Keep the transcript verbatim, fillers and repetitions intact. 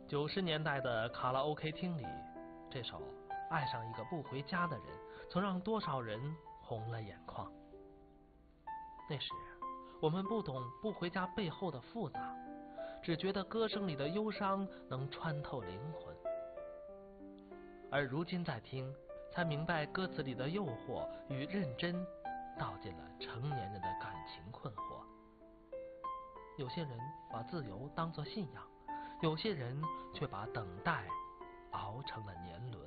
九十年代的卡拉 OK 厅里，这首《爱上一个不回家的人》曾让多少人红了眼眶。那时我们不懂不回家背后的复杂，只觉得歌声里的忧伤能穿透灵魂。而如今再听，才明白歌词里的诱惑与认真道尽了成年人的感情困惑。有些人把自由当作信仰，有些人却把等待熬成了年轮。